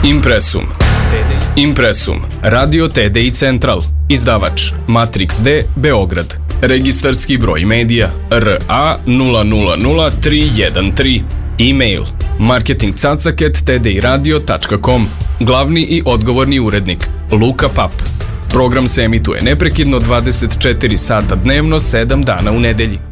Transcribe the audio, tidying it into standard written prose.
Impresum, Radio TDI Central, izdavač Matrix D, Beograd, registarski broj medija RA 000313, e-mail marketingcacak@tdiradio.com, glavni i odgovorni urednik Luka Pap. Program se emituje neprekidno 24 sata dnevno, 7 dana u nedelji.